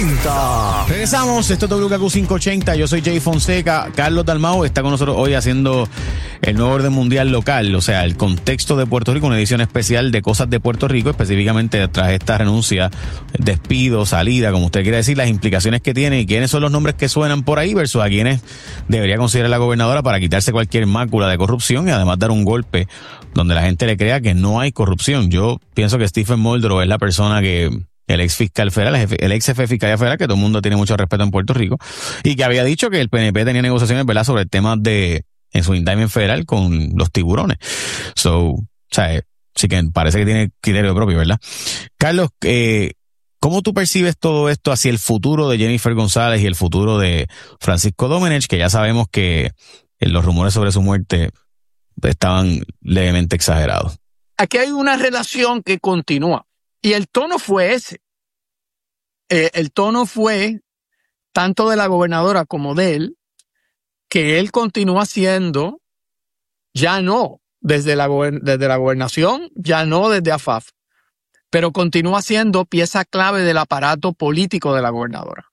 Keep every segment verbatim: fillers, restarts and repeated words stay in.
ochenta. Regresamos, esto es W K Q quinientos ochenta, yo soy Jay Fonseca. Carlos Dalmau está con nosotros hoy haciendo el nuevo orden mundial local, o sea, el contexto de Puerto Rico, una edición especial de cosas de Puerto Rico, específicamente tras esta renuncia, despido, salida, como usted quiera decir, las implicaciones que tiene y quiénes son los nombres que suenan por ahí versus a quienes debería considerar la gobernadora para quitarse cualquier mácula de corrupción y además dar un golpe donde la gente le crea que no hay corrupción. Yo pienso que Stephen Muldrow es la persona que... el ex fiscal federal, el ex jefe de fiscalía federal, que todo el mundo tiene mucho respeto en Puerto Rico, y que había dicho que el P N P tenía negociaciones, ¿verdad?, sobre el tema de, en su indictment federal con los tiburones. So, o sea, sí que parece que tiene criterio propio, ¿verdad? Carlos, eh, ¿cómo tú percibes todo esto hacia el futuro de Jennifer González y el futuro de Francisco Domenech, que ya sabemos que los rumores sobre su muerte estaban levemente exagerados? Aquí hay una relación que continúa. Y el tono fue ese. Eh, el tono fue, tanto de la gobernadora como de él, que él continúa siendo, ya no desde la, desde la gobernación, ya no desde A F A F, pero continúa siendo pieza clave del aparato político de la gobernadora.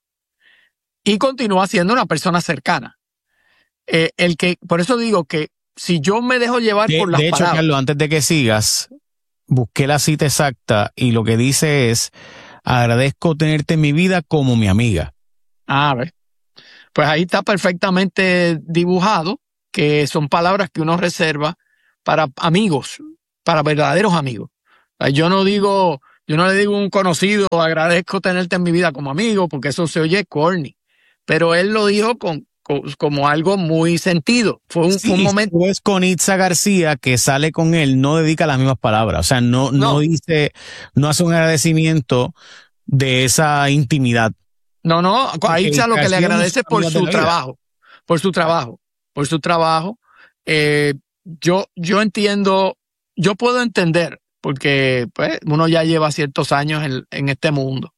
Y continúa siendo una persona cercana. Eh, el que, por eso digo que si yo me dejo llevar de, por las de hecho, palabras... Carlos, antes de que sigas... busqué la cita exacta y lo que dice es: agradezco tenerte en mi vida como mi amiga. Ah, ver. Pues ahí está perfectamente dibujado que son palabras que uno reserva para amigos, para verdaderos amigos. Yo no digo, yo no le digo a un conocido, agradezco tenerte en mi vida como amigo, porque eso se oye corny. Pero él lo dijo con, con como algo muy sentido. Fue un, sí, fue un momento. Pues con Itza García, que sale con él, no dedica las mismas palabras. O sea, no, no, no dice, no hace un agradecimiento de esa intimidad. No, no, a Itza lo que le agradece por su trabajo, por su trabajo, por su trabajo. Eh, yo, yo entiendo, yo puedo entender, porque pues, uno ya lleva ciertos años en, en este mundo,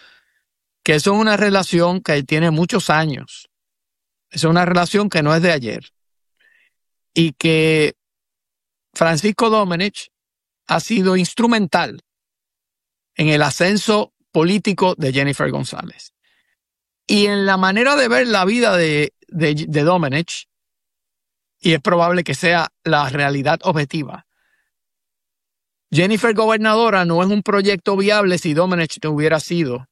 que eso es una relación que tiene muchos años. Es una relación que no es de ayer. Y que Francisco Domenech ha sido instrumental en el ascenso político de Jennifer González. Y en la manera de ver la vida de, de, de Domenech, y es probable que sea la realidad objetiva, Jennifer gobernadora no es un proyecto viable si Domenech no hubiera sido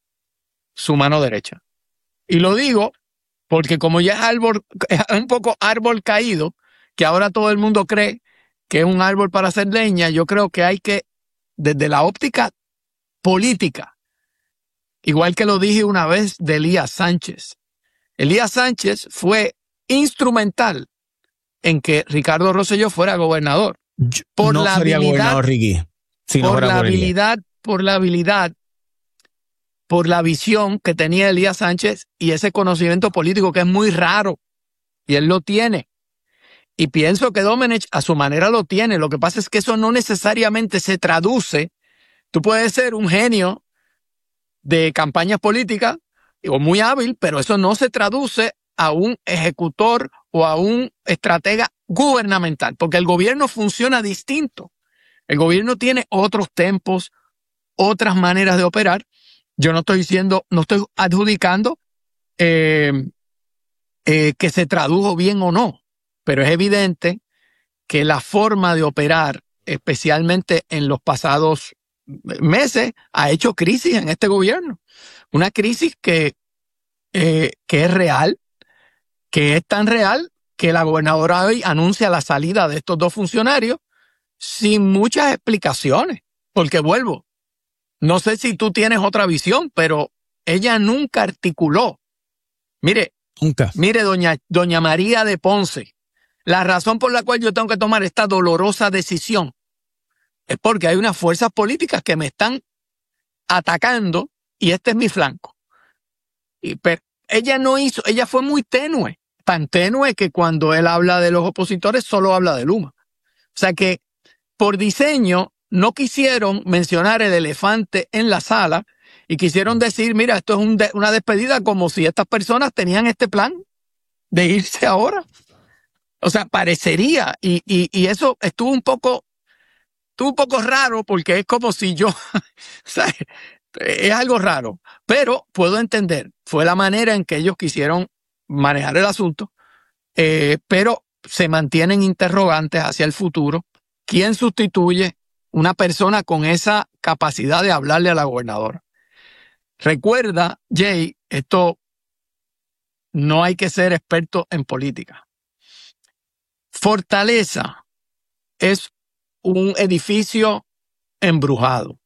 su mano derecha. Y lo digo porque como ya es, árbol, es un poco árbol caído, que ahora todo el mundo cree que es un árbol para hacer leña, yo creo que hay que, desde la óptica política, igual que lo dije una vez de Elías Sánchez. Elías Sánchez fue instrumental en que Ricardo Rosselló fuera gobernador. Por no la sería habilidad, gobernador, Ricky. Si no por fuera la por habilidad, por la habilidad, por la visión que tenía Elías Sánchez y ese conocimiento político que es muy raro. Y él lo tiene. Y pienso que Domenech a su manera lo tiene. Lo que pasa es que eso no necesariamente se traduce. Tú puedes ser un genio de campañas políticas o muy hábil, pero eso no se traduce a un ejecutor o a un estratega gubernamental, porque el gobierno funciona distinto. El gobierno tiene otros tempos, otras maneras de operar. Yo no estoy diciendo, no estoy adjudicando eh, eh, que se tradujo bien o no, pero es evidente que la forma de operar, especialmente en los pasados meses, ha hecho crisis en este gobierno. Una crisis que, eh, que es real, que es tan real que la gobernadora hoy anuncia la salida de estos dos funcionarios sin muchas explicaciones. Porque vuelvo, no sé si tú tienes otra visión, pero ella nunca articuló. Mire, nunca. Mire, doña, doña María de Ponce, la razón por la cual yo tengo que tomar esta dolorosa decisión es porque hay unas fuerzas políticas que me están atacando y este es mi flanco. Y, pero ella no hizo, ella fue muy tenue, tan tenue que cuando él habla de los opositores solo habla de Luma. O sea que por diseño no quisieron mencionar el elefante en la sala y quisieron decir, mira, esto es un de, una despedida como si estas personas tenían este plan de irse ahora. O sea, parecería, y, y, y eso estuvo un poco, estuvo un poco raro porque es como si yo, ¿sabes? es algo raro, pero puedo entender, fue la manera en que ellos quisieron manejar el asunto, eh, pero se mantienen interrogantes hacia el futuro. ¿Quién sustituye una persona con esa capacidad de hablarle a la gobernadora? Recuerda, Jay, esto no hay que ser experto en política. Fortaleza es un edificio embrujado.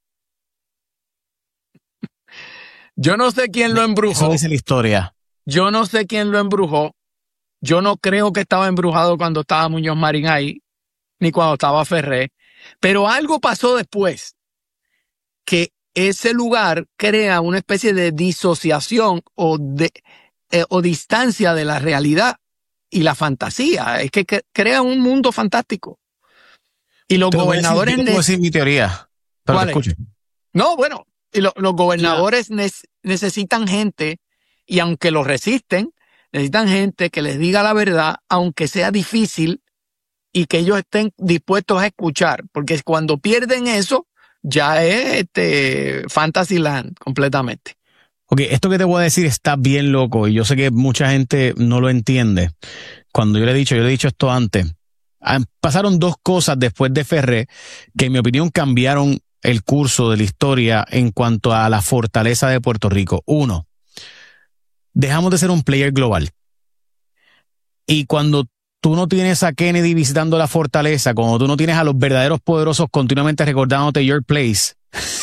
Yo no sé quién lo embrujó. Eso dice la historia. Yo no sé quién lo embrujó. Yo no creo que estaba embrujado cuando estaba Muñoz Marín ahí, ni cuando estaba Ferré. Pero algo pasó después, que ese lugar crea una especie de disociación o, de, eh, o distancia de la realidad y la fantasía. Es que, que crea un mundo fantástico. Y los te gobernadores... Voy a decir mi teoría. Pero te escucho. No, bueno, y lo, los gobernadores yeah. ne necesitan gente, y aunque lo resisten, necesitan gente que les diga la verdad, aunque sea difícil, y que ellos estén dispuestos a escuchar, porque cuando pierden eso, ya es este Fantasyland completamente. Ok, esto que te voy a decir está bien loco, y yo sé que mucha gente no lo entiende. Cuando yo le he dicho, yo le he dicho esto antes, pasaron dos cosas después de Ferré, que en mi opinión cambiaron el curso de la historia en cuanto a la fortaleza de Puerto Rico. Uno, dejamos de ser un player global. Y cuando tú no tienes a Kennedy visitando la fortaleza, cuando tú no tienes a los verdaderos poderosos continuamente recordándote your place,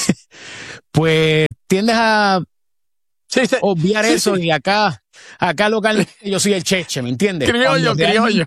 pues tiendes a sí, sí, obviar sí, eso sí. Y acá, acá localmente yo soy el cheche, ¿me entiendes? Criollo, criollo.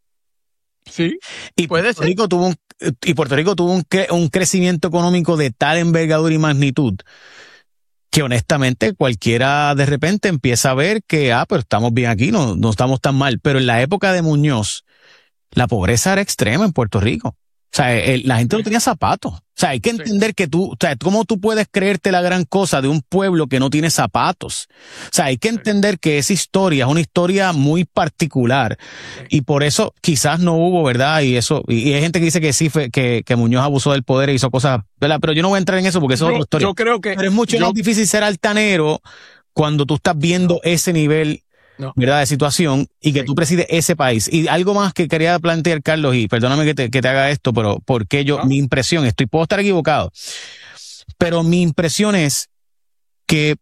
Sí, y Puerto Rico tuvo un, y Puerto Rico tuvo un, cre un crecimiento económico de tal envergadura y magnitud que honestamente cualquiera de repente empieza a ver que, ah, pero estamos bien aquí, no, no estamos tan mal. Pero en la época de Muñoz, la pobreza era extrema en Puerto Rico. O sea, el, la gente no tenía zapatos. O sea, hay que entender que tú, o sea, ¿cómo tú puedes creerte la gran cosa de un pueblo que no tiene zapatos? O sea, hay que entender que esa historia es una historia muy particular y por eso quizás no hubo, ¿verdad? Y eso, y, y hay gente que dice que sí, fue, que, que Muñoz abusó del poder e hizo cosas, ¿verdad? Pero yo no voy a entrar en eso porque eso yo, es otra historia. Yo creo que. Pero es mucho yo, más difícil ser altanero cuando tú estás viendo no. ese nivel. No. ¿Verdad? De situación y que sí. Tú presides ese país. Y algo más que quería plantear, Carlos, y perdóname que te, que te haga esto, pero porque yo, ¿no? Mi impresión, estoy, puedo estar equivocado, pero mi impresión es que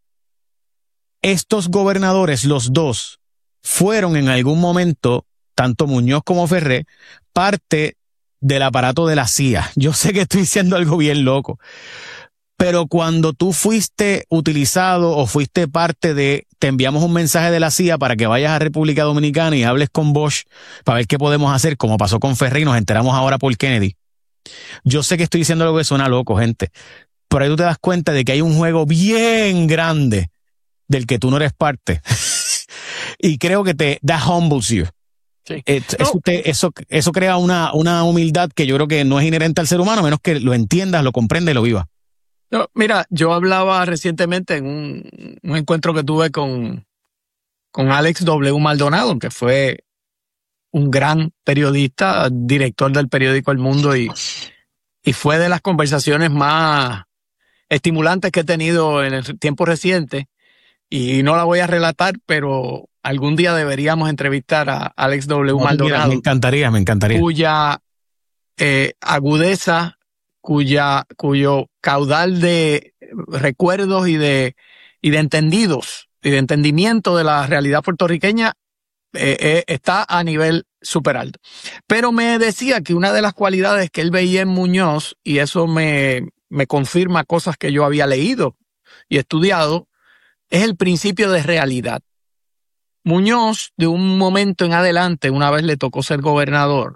estos gobernadores, los dos, fueron en algún momento, tanto Muñoz como Ferré, parte del aparato de la C I A. Yo sé que estoy diciendo algo bien loco, pero cuando tú fuiste utilizado o fuiste parte de, te enviamos un mensaje de la C I A para que vayas a República Dominicana y hables con Bosch para ver qué podemos hacer, como pasó con Ferré y nos enteramos ahora por Kennedy. Yo sé que estoy diciendo algo que suena loco, gente, pero ahí tú te das cuenta de que hay un juego bien grande del que tú no eres parte. Y creo que te, that humbles you. Sí. Eh, no. eso, te, eso, eso crea una, una humildad que yo creo que no es inherente al ser humano, menos que lo entiendas, lo comprendas y lo vivas. No, mira, yo hablaba recientemente en un, un encuentro que tuve con, con Alex W. Maldonado, que fue un gran periodista, director del periódico El Mundo, y, y fue de las conversaciones más estimulantes que he tenido en el tiempo reciente. Y no la voy a relatar, pero algún día deberíamos entrevistar a Alex W. No, Maldonado. Mira, me encantaría, me encantaría. Cuya eh, agudeza, cuya, cuyo caudal de recuerdos y de, y de entendidos, y de entendimiento de la realidad puertorriqueña eh, eh, está a nivel súper alto. Pero me decía que una de las cualidades que él veía en Muñoz, y eso me, me confirma cosas que yo había leído y estudiado, es el principio de realidad. Muñoz, de un momento en adelante, una vez le tocó ser gobernador,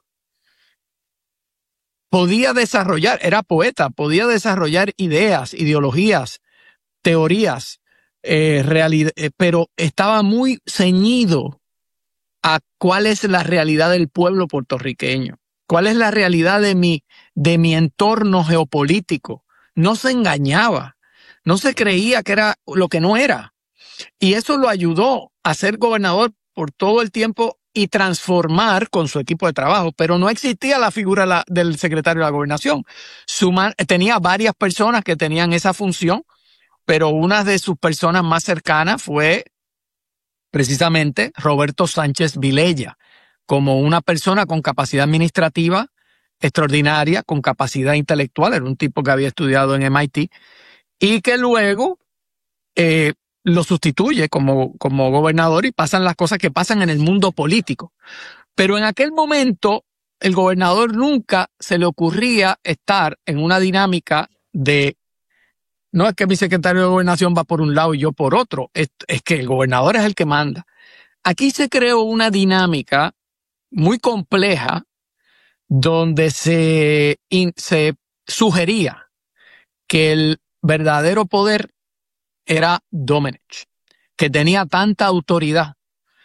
podía desarrollar, era poeta, podía desarrollar ideas, ideologías, teorías, eh, realidad, eh, pero estaba muy ceñido a cuál es la realidad del pueblo puertorriqueño, cuál es la realidad de mi, de mi entorno geopolítico. No se engañaba, no se creía que era lo que no era. Y eso lo ayudó a ser gobernador por todo el tiempo y transformar con su equipo de trabajo, pero no existía la figura la, del secretario de la gobernación. Su man, tenía varias personas que tenían esa función. pero una de sus personas más cercanas fue precisamente Roberto Sánchez Vilella, como una persona con capacidad administrativa extraordinaria, con capacidad intelectual. Era un tipo que había estudiado en M I T y que luego eh, lo sustituye como, como gobernador, y pasan las cosas que pasan en el mundo político. Pero en aquel momento, el gobernador nunca se le ocurría estar en una dinámica de, no es que mi secretario de gobernación va por un lado y yo por otro, es, es que el gobernador es el que manda. Aquí se creó una dinámica muy compleja donde se, in, se sugería que el verdadero poder era Domenech, que tenía tanta autoridad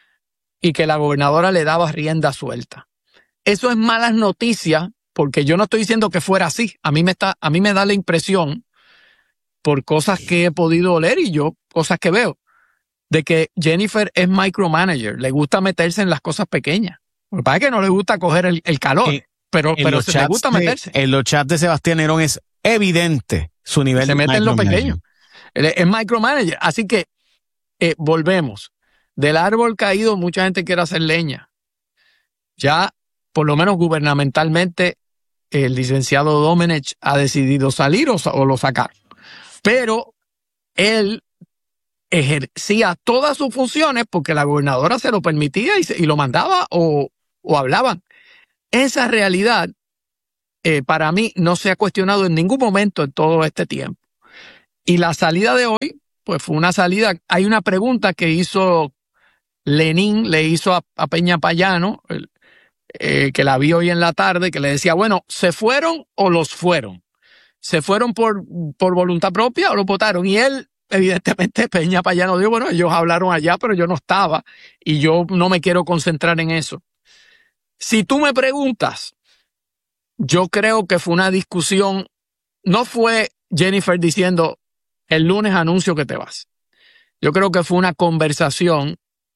y que la gobernadora le daba rienda suelta. Eso es malas noticias, porque yo no estoy diciendo que fuera así. A mí me está, a mí me da la impresión, por cosas que he podido leer y yo, cosas que veo, de que Jennifer es micromanager, le gusta meterse en las cosas pequeñas. Lo que pasa es que no le gusta coger el, el calor, eh, pero, pero se le gusta de, meterse. En los chats de Sebastián Nerón es evidente su nivel se de mete en lo pequeño. Es, es micromanager. Así que eh, volvemos. Del árbol caído, mucha gente quiere hacer leña. Ya, por lo menos gubernamentalmente, el licenciado Domenech ha decidido salir o, o lo sacar. Pero él ejercía todas sus funciones porque la gobernadora se lo permitía y, se, y lo mandaba o, o hablaban. Esa realidad, eh, para mí, no se ha cuestionado en ningún momento en todo este tiempo. Y la salida de hoy, pues fue una salida. Hay una pregunta que hizo Lenín, le hizo a, a Peña Payano, el, eh, que la vi hoy en la tarde, que le decía, bueno, ¿se fueron o los fueron? ¿Se fueron por, por voluntad propia o lo votaron? Y él, evidentemente, Peña Payano dijo, bueno, ellos hablaron allá, pero yo no estaba y yo no me quiero concentrar en eso. Si tú me preguntas, yo creo que fue una discusión, no fue Jennifer diciendo, el lunes anuncio que te vas. Yo creo que fue una conversación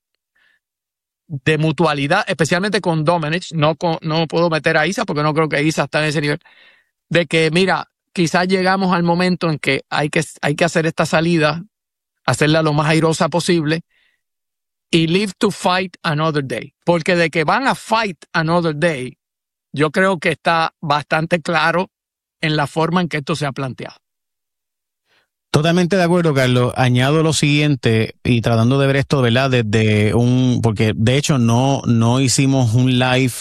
de mutualidad, especialmente con Domenech. No, con, no puedo meter a Isa porque no creo que Isa está en ese nivel. De que, mira, quizás llegamos al momento en que hay que, hay que hacer esta salida, hacerla lo más airosa posible y live to fight another day. Porque de que van a fight another day, yo creo que está bastante claro en la forma en que esto se ha planteado. Totalmente de acuerdo, Carlos. Añado lo siguiente, y tratando de ver esto, ¿verdad? Desde un, porque de hecho no, no hicimos un live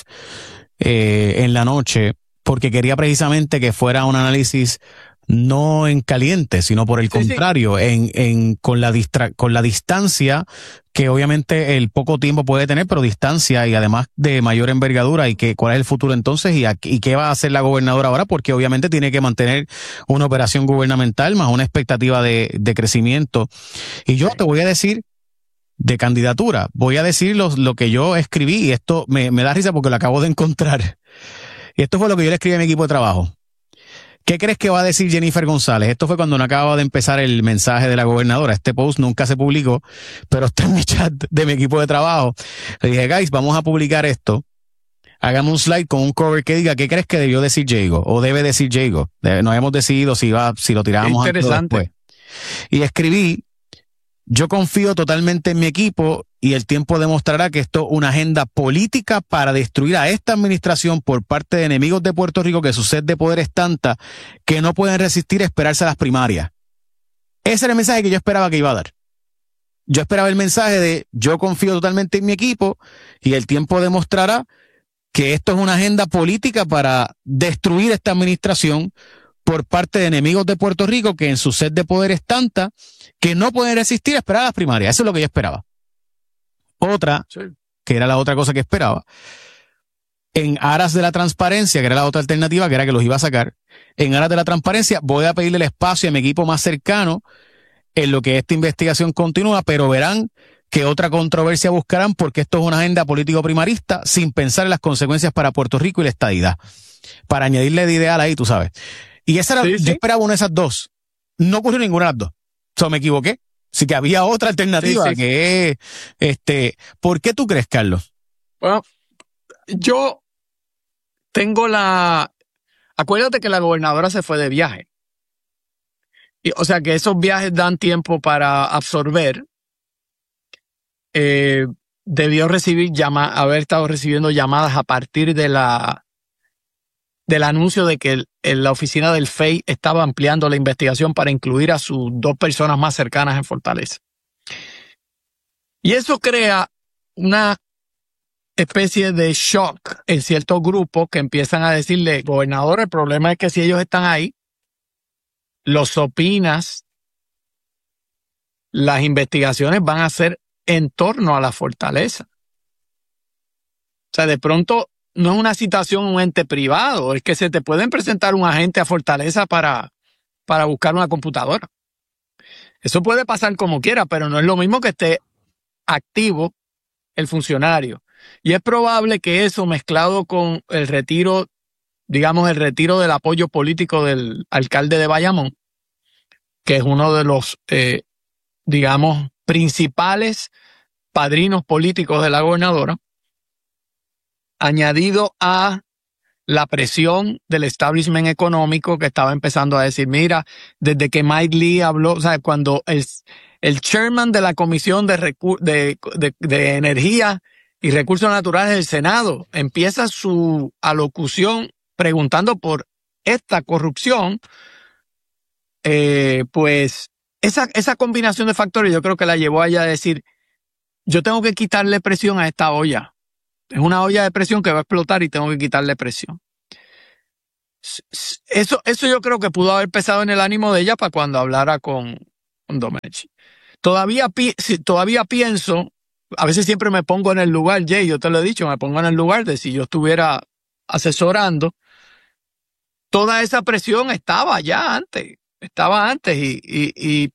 eh, en la noche, porque quería precisamente que fuera un análisis no en caliente, sino por el sí, contrario, sí. En, en, con la distra, con la distancia que obviamente el poco tiempo puede tener, pero distancia y además de mayor envergadura, y que cuál es el futuro entonces y, a, y qué va a hacer la gobernadora ahora, porque obviamente tiene que mantener una operación gubernamental más una expectativa de, de crecimiento. Y yo te voy a decir de candidatura, voy a decir lo, lo que yo escribí, y esto me, me da risa porque lo acabo de encontrar. Y esto fue lo que yo le escribí a mi equipo de trabajo. ¿Qué crees que va a decir Jennifer González? Esto fue cuando no acababa de empezar el mensaje de la gobernadora. Este post nunca se publicó, pero está en mi chat de mi equipo de trabajo. Le dije, guys, vamos a publicar esto. Hagamos un slide con un cover que diga, ¿qué crees que debió decir Jago? O debe decir Jago. No habíamos decidido si iba, si lo tirábamos antes o después. Y escribí, yo confío totalmente en mi equipo y el tiempo demostrará que esto es una agenda política para destruir a esta administración por parte de enemigos de Puerto Rico, que su sed de poder es tanta que no pueden resistir a esperarse a las primarias. Ese era el mensaje que yo esperaba que iba a dar. Yo esperaba el mensaje de yo confío totalmente en mi equipo y el tiempo demostrará que esto es una agenda política para destruir esta administración por parte de enemigos de Puerto Rico que en su sed de poder es tanta que no pueden resistir a esperar a las primarias. Eso es lo que yo esperaba. Otra, sí. que era la otra cosa que esperaba, en aras de la transparencia, que era la otra alternativa, que era que los iba a sacar, en aras de la transparencia voy a pedirle el espacio a mi equipo más cercano en lo que esta investigación continúa, pero verán que otra controversia buscarán porque esto es una agenda político primarista sin pensar en las consecuencias para Puerto Rico y la estadidad. Para añadirle de ideal ahí, tú sabes. Y esa era, sí, sí. yo esperaba una de esas dos. No ocurrió ninguna de las dos. O sea, me equivoqué. Sí que había otra alternativa sí, sí. que es, este, ¿por qué tú crees, Carlos? Bueno, yo tengo la, acuérdate que la gobernadora se fue de viaje. Y, o sea que esos viajes dan tiempo para absorber. Eh, debió recibir llama, haber estado recibiendo llamadas a partir de la del anuncio de que el, el, la oficina del F E I estaba ampliando la investigación para incluir a sus dos personas más cercanas en Fortaleza. Y eso crea una especie de shock en ciertos grupos que empiezan a decirle, gobernador, el problema es que si ellos están ahí, los opinas, las investigaciones van a ser en torno a la fortaleza. O sea, de pronto no es una citación a un ente privado, es que se te pueden presentar un agente a Fortaleza para, para buscar una computadora. Eso puede pasar como quiera, pero no es lo mismo que esté activo el funcionario. Y es probable que eso, mezclado con el retiro, digamos, el retiro del apoyo político del alcalde de Bayamón, que es uno de los, eh, digamos, principales padrinos políticos de la gobernadora, añadido a la presión del establishment económico que estaba empezando a decir, mira, desde que Mike Lee habló, o sea, cuando el, el chairman de la Comisión de, Recu de, de, de Energía y Recursos Naturales del Senado empieza su alocución preguntando por esta corrupción, eh, pues esa, esa combinación de factores yo creo que la llevó a ella a decir, yo tengo que quitarle presión a esta olla. Es una olla de presión que va a explotar y tengo que quitarle presión. Eso, eso yo creo que pudo haber pesado en el ánimo de ella para cuando hablara con, con Domecq. Todavía, pi todavía pienso, a veces siempre me pongo en el lugar, Jay, yo te lo he dicho, me pongo en el lugar de si yo estuviera asesorando. Toda esa presión estaba ya antes, estaba antes y, y, y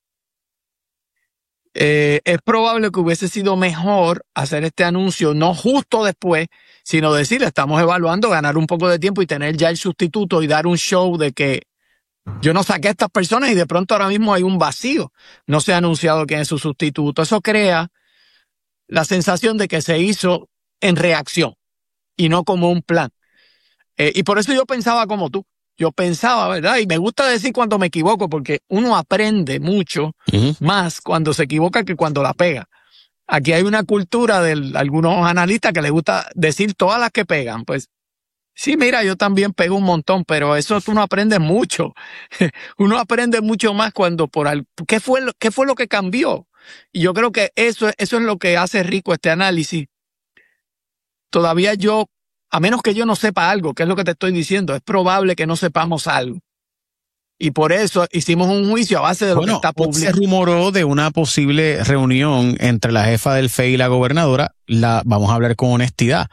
Eh, es probable que hubiese sido mejor hacer este anuncio no justo después, sino decir, estamos evaluando, ganar un poco de tiempo y tener ya el sustituto y dar un show de que yo no saqué a estas personas y de pronto ahora mismo hay un vacío. No se ha anunciado quién es su sustituto. Eso crea la sensación de que se hizo en reacción y no como un plan. Eh, y por eso yo pensaba como tú. Yo pensaba, ¿verdad? Y me gusta decir cuando me equivoco porque uno aprende mucho uh-huh. más cuando se equivoca que cuando la pega. Aquí hay una cultura de algunos analistas que les gusta decir todas las que pegan. Pues sí, mira, yo también pego un montón, pero eso tú no aprendes mucho. Uno aprende mucho más cuando por algo. ¿Qué fue lo, qué fue lo que cambió? Y yo creo que eso, eso es lo que hace rico este análisis. Todavía yo, a menos que yo no sepa algo, que es lo que te estoy diciendo, es probable que no sepamos algo. Y por eso hicimos un juicio a base de lo bueno, que está publicado. Se rumoró de una posible reunión entre la jefa del F E I y la gobernadora. La, vamos a hablar con honestidad.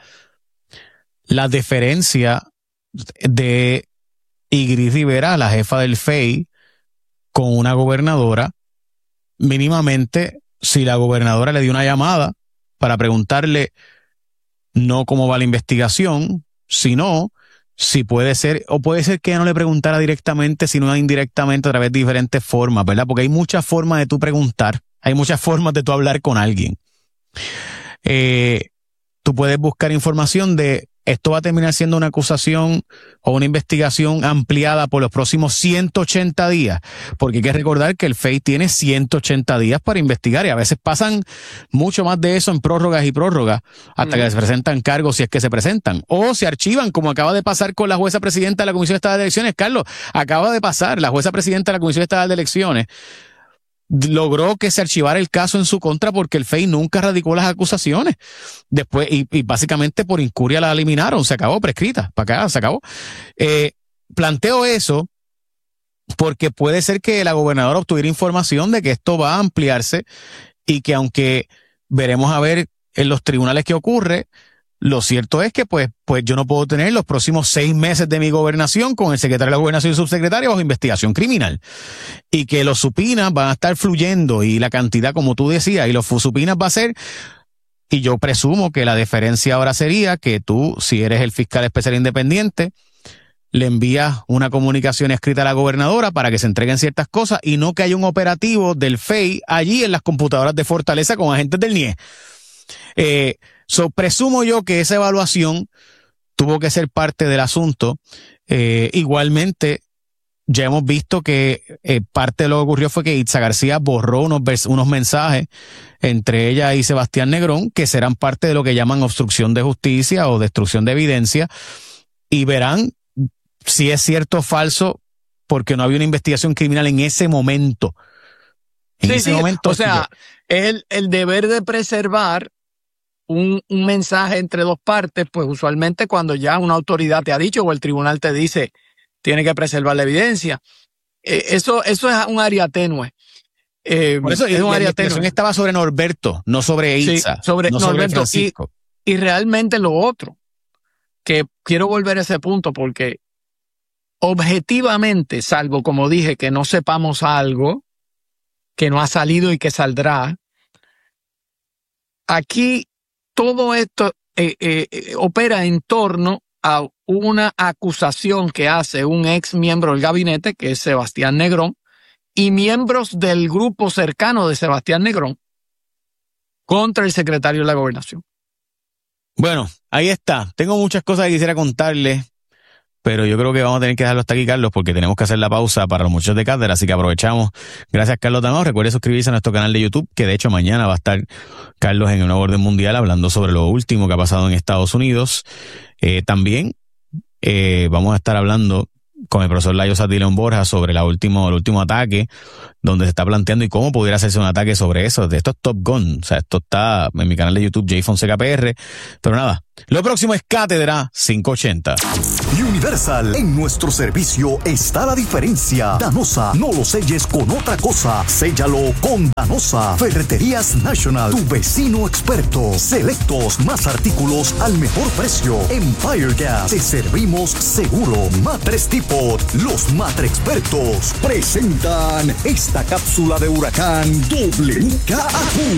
La deferencia de Igris Rivera, la jefa del F E I, con una gobernadora, mínimamente, si la gobernadora le dio una llamada para preguntarle no cómo va la investigación, sino si puede ser, o puede ser que ella no le preguntara directamente, sino indirectamente a través de diferentes formas, ¿verdad? Porque hay muchas formas de tú preguntar, hay muchas formas de tú hablar con alguien. Eh, tú puedes buscar información de esto va a terminar siendo una acusación o una investigación ampliada por los próximos ciento ochenta días, porque hay que recordar que el F E I tiene ciento ochenta días para investigar y a veces pasan mucho más de eso en prórrogas y prórrogas hasta mm. que se presentan cargos si es que se presentan o se archivan, como acaba de pasar con la jueza presidenta de la Comisión Estatal de Elecciones. Carlos, acaba de pasar, la jueza presidenta de la Comisión Estatal de Elecciones logró que se archivara el caso en su contra porque el F E I nunca radicó las acusaciones. Después, y, y básicamente por incuria la eliminaron, se acabó, prescrita, para acá, se acabó. Eh, planteo eso porque puede ser que la gobernadora obtuviera información de que esto va a ampliarse y que aunque veremos a ver en los tribunales qué ocurre, lo cierto es que pues, pues yo no puedo tener los próximos seis meses de mi gobernación con el secretario de la gobernación y subsecretario bajo investigación criminal. Y que los supinas van a estar fluyendo y la cantidad, como tú decías, y los supinas va a ser, y yo presumo que la deferencia ahora sería que tú, si eres el fiscal especial independiente, le envías una comunicación escrita a la gobernadora para que se entreguen ciertas cosas y no que haya un operativo del F E I allí en las computadoras de Fortaleza con agentes del N I E. Eh, So, presumo yo que esa evaluación tuvo que ser parte del asunto. Eh, igualmente, ya hemos visto que eh, parte de lo que ocurrió fue que Itza García borró unos, vers- unos mensajes entre ella y Sebastián Negrón que serán parte de lo que llaman obstrucción de justicia o destrucción de evidencia, y verán si es cierto o falso, porque no había una investigación criminal en ese momento. En sí, ese sí. momento. O sea, el, el deber de preservar un, un mensaje entre dos partes, pues usualmente cuando ya una autoridad te ha dicho o el tribunal te dice tiene que preservar la evidencia. Eh, eso, eso es un área tenue. Eh, Por eso es un la área investigación tenue. estaba sobre Norberto, no sobre Itza, sí, sobre no Norberto, sobre Francisco. Y, y realmente lo otro, que quiero volver a ese punto porque objetivamente, salvo como dije, que no sepamos algo que no ha salido y que saldrá, aquí todo esto eh, eh, opera en torno a una acusación que hace un ex miembro del gabinete, que es Sebastián Negrón, y miembros del grupo cercano de Sebastián Negrón contra el secretario de la Gobernación. Bueno, ahí está. Tengo muchas cosas que quisiera contarles, pero yo creo que vamos a tener que dejarlo hasta aquí, Carlos, porque tenemos que hacer la pausa para los muchachos de cátedra, así que aprovechamos. Gracias, Carlos Dalmau. Recuerde suscribirse a nuestro canal de YouTube, que de hecho mañana va a estar Carlos en una orden mundial hablando sobre lo último que ha pasado en Estados Unidos. Eh, también eh, vamos a estar hablando con el profesor Layo Satilón Borja sobre la último, el último ataque, donde se está planteando y cómo pudiera hacerse un ataque sobre eso. Esto es Top Gun, o sea, esto está en mi canal de YouTube, Jay Fonseca P R. Pero nada, lo próximo es Cátedra quinientos ochenta. Universal, en nuestro servicio está la diferencia. Danosa, no lo selles con otra cosa, séllalo con Danosa. Ferreterías National, tu vecino experto. Selectos, más artículos al mejor precio. Empire Gas, te servimos seguro. Matres Tipot, los Matre Expertos presentan esta cápsula de huracán W K A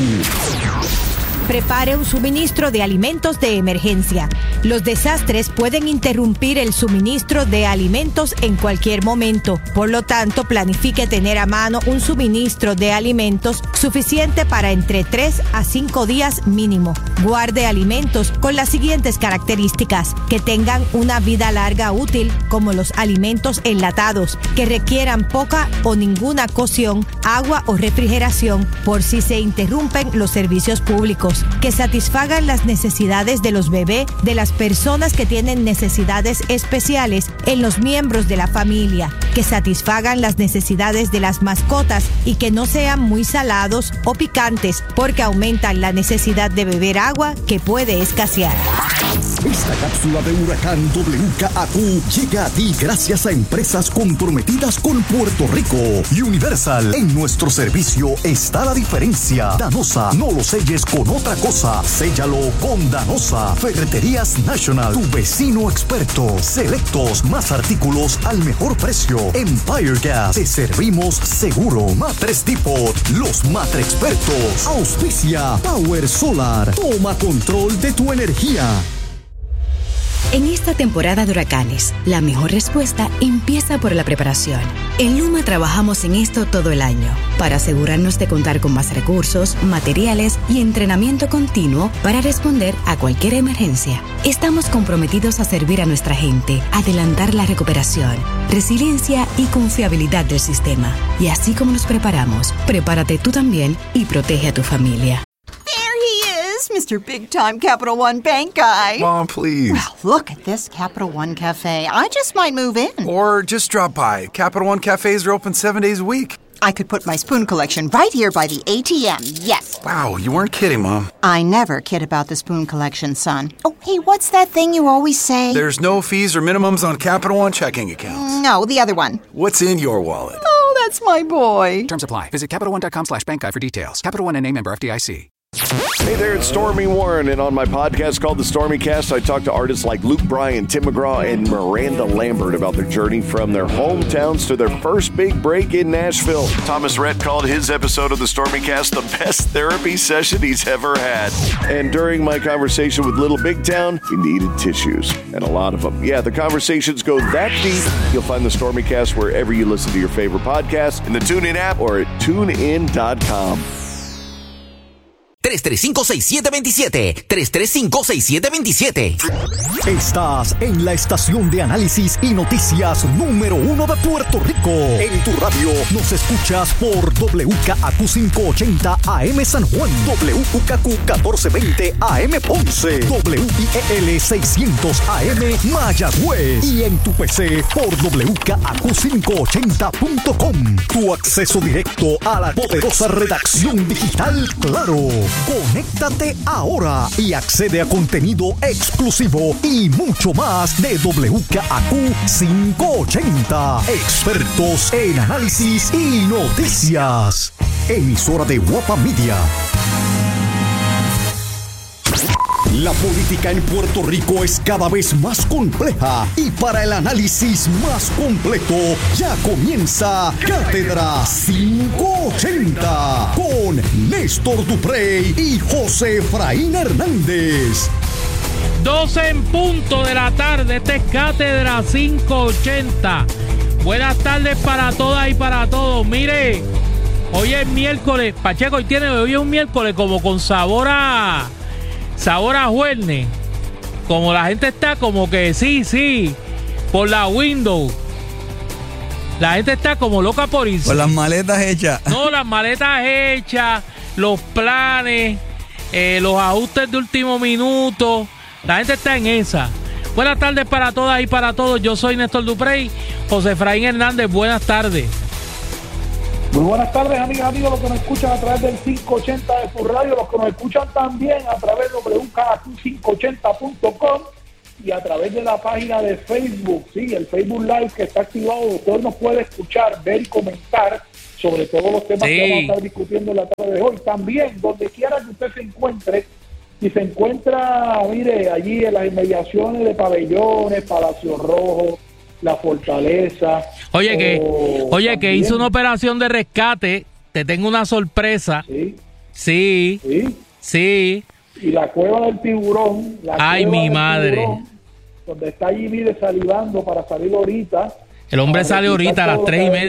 Q. Prepare un suministro de alimentos de emergencia. Los desastres pueden interrumpir el suministro de alimentos en cualquier momento. Por lo tanto, planifique tener a mano un suministro de alimentos suficiente para entre tres a cinco días mínimo. Guarde alimentos con las siguientes características: que tengan una vida larga útil, como los alimentos enlatados, que requieran poca o ninguna cocción, agua o refrigeración por si se interrumpen los servicios públicos, que satisfagan las necesidades de los bebés, de las personas que tienen necesidades especiales en los miembros de la familia, que satisfagan las necesidades de las mascotas y que no sean muy salados o picantes, porque aumentan la necesidad de beber agua, que puede escasear. Esta cápsula de huracán W K A Q llega a ti gracias a empresas comprometidas con Puerto Rico. Universal, en nuestro servicio está la diferencia. Danosa, no lo selles con otra cosa, séllalo con Danosa. Ferreterías National, tu vecino experto. Selectos, más artículos al mejor precio. Empire Gas, te servimos seguro. Matres Depot, los Matre Expertos. Auspicia Power Solar, toma control de tu energía. En esta temporada de huracanes, la mejor respuesta empieza por la preparación. En Luma trabajamos en esto todo el año, para asegurarnos de contar con más recursos, materiales y entrenamiento continuo para responder a cualquier emergencia. Estamos comprometidos a servir a nuestra gente, adelantar la recuperación, resiliencia y confiabilidad del sistema. Y así como nos preparamos, prepárate tú también y protege a tu familia. Mister Big Time Capital One Bank guy. Mom, please. Well, look at this Capital One Cafe. I just might move in. Or just drop by. Capital One cafes are open seven days a week. I could put my spoon collection right here by the A T M, yes. Wow, you weren't kidding, Mom. I never kid about the spoon collection, son. Oh, hey, what's that thing you always say? There's no fees or minimums on Capital One checking accounts. No, the other one. What's in your wallet? Oh, that's my boy. Terms apply. Visit CapitalOne.com slash bank guide for details. Capital One N A member F D I C. Hey there, it's Stormy Warren, and on my podcast called The Stormy Cast, I talk to artists like Luke Bryan, Tim McGraw, and Miranda Lambert about their journey from their hometowns to their first big break in Nashville. Thomas Rhett called his episode of The Stormy Cast the best therapy session he's ever had. And during my conversation with Little Big Town, he needed tissues, and a lot of them. Yeah, the conversations go that deep. You'll find The Stormy Cast wherever you listen to your favorite podcast, in the TuneIn app or at tune in dot com. tres tres cinco, seis siete dos siete. tres tres cinco, seis siete dos siete. Estás en la estación de análisis y noticias número uno de Puerto Rico. En tu radio nos escuchas por W K A Q quinientos ochenta A M San Juan, W K A Q catorce veinte A M Ponce, W I E L seiscientos A M Mayagüez y en tu P C por W K A Q quinientos ochenta punto com. Tu acceso directo a la poderosa redacción digital Claro. Conéctate ahora y accede a contenido exclusivo y mucho más de W K A Q quinientos ochenta. Expertos en análisis y noticias. Emisora de Guapa Media. La política en Puerto Rico es cada vez más compleja y para el análisis más completo ya comienza Cátedra quinientos ochenta con Néstor Duprey y José Efraín Hernández. doce en punto de la tarde, esta es Cátedra quinientos ochenta. Buenas tardes para todas y para todos. Mire, hoy es miércoles, Pacheco, hoy tiene hoy es un miércoles como con sabor a sabor a jueves, como la gente está como que sí, sí, por la window. La gente está como loca por irse. Por las maletas hechas. No, las maletas hechas, los planes, eh, los ajustes de último minuto. La gente está en esa. Buenas tardes para todas y para todos. Yo soy Néstor Duprey. José Efraín Hernández, buenas tardes. Muy buenas tardes, amigas, amigos, los que nos escuchan a través del quinientos ochenta de su radio, los que nos escuchan también a través de W K A Q quinientos ochenta punto com y a través de la página de Facebook, sí, el Facebook Live que está activado. Usted nos puede escuchar, ver y comentar sobre todos los temas sí. que vamos a estar discutiendo en la tarde de hoy. También, donde quiera que usted se encuentre, si se encuentra, mire, allí en las inmediaciones de Pabellones, Palacio Rojo, La Fortaleza. Oye, que oye también, que hizo una operación de rescate. Te tengo una sorpresa. Sí. Sí. Sí. sí. Y la cueva del tiburón. La Ay, mi madre. Tiburón, donde está Jimmy desalivando para salir ahorita. El hombre sale ahorita a las tres y media.